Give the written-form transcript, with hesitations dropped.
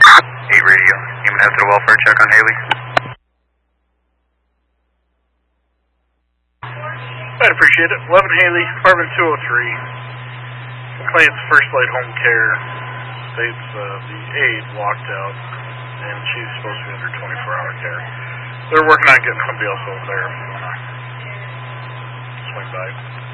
8 radio. You gonna have to the welfare check on Haley? I'd appreciate it. 11 Haley, apartment 203. Complaints First Light Home Care states the aide walked out and she's supposed to be under 24-hour care. They're working on getting somebody else over there. Swing by.